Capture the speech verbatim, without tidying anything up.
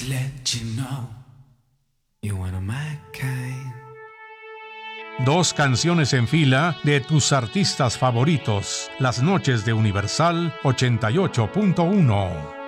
to let you know you're one of my kind. Dos canciones en fila de tus artistas favoritos. Las noches de Universal ochenta y ocho punto uno.